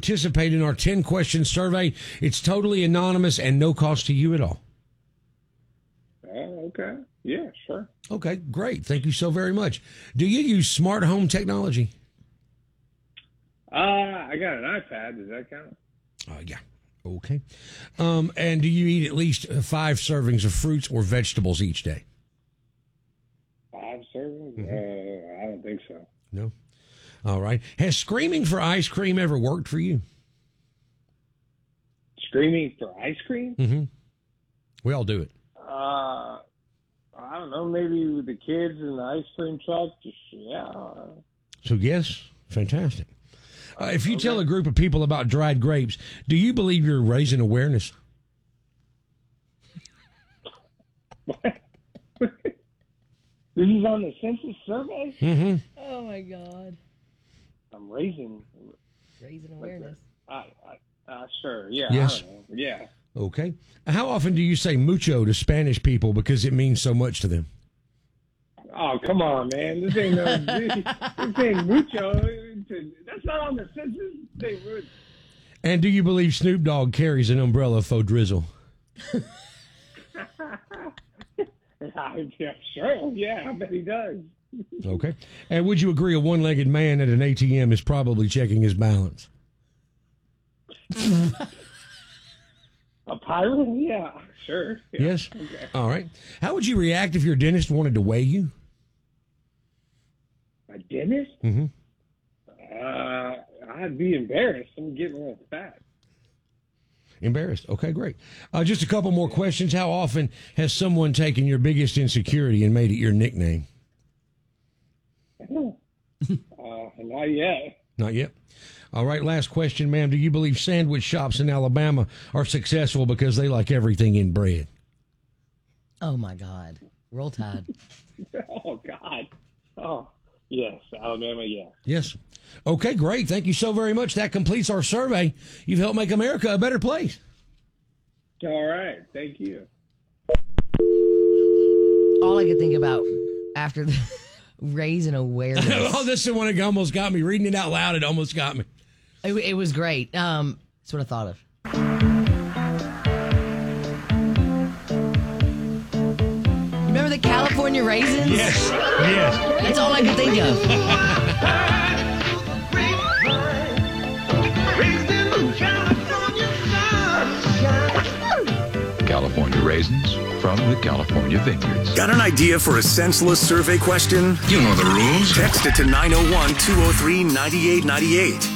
participate in our 10-question survey. It's totally anonymous and no cost to you at all. Okay. Yeah, sure. Okay, great. Thank you so very much. Do you use smart home technology? I got an iPad. Does that count? Yeah. Okay. And do you eat at least 5 servings of fruits or vegetables each day? 5 servings? I don't think so. No. All right. Has screaming for ice cream ever worked for you? Screaming for ice cream? Mm-hmm. We all do it. I don't know. Maybe with the kids in the ice cream truck. Yeah. So, yes. Fantastic. If you tell a group of people about dried grapes, do you believe you're raising awareness? What? This is on the census survey? Mm-hmm. Oh, my God. I'm raising awareness. Sure. Yeah. Yes. I don't know. Yeah. Okay. How often do you say mucho to Spanish people because it means so much to them? Oh, come on, man. This ain't mucho. That's not on the census. And do you believe Snoop Dogg carries an umbrella for drizzle? Yeah, sure. Yeah, I bet he does. Okay. And would you agree a one-legged man at an ATM is probably checking his balance? A pirate? Yeah, sure. Yeah. Yes? Okay. All right. How would you react if your dentist wanted to weigh you? A dentist? Mm-hmm. I'd be embarrassed. I'm getting a little fat. Embarrassed. Okay, great. Just a couple more questions. How often has someone taken your biggest insecurity and made it your nickname? Not yet. Not yet. All right, last question, ma'am. Do you believe sandwich shops in Alabama are successful because they like everything in bread? Oh, my God. Roll Tide. Oh, God. Oh, yes. Alabama, yes. Yes. Okay, great. Thank you so very much. That completes our survey. You've helped make America a better place. All right. Thank you. All I could think about after the raising awareness. Oh, this is the one that almost got me. Reading it out loud, it almost got me. It was great. That's what I thought of. Remember the California raisins? Yes. Yes. That's all I could think of. California raisins from the California vineyards. Got an idea for a senseless survey question? You know the rules. Text it to 901-203-9898.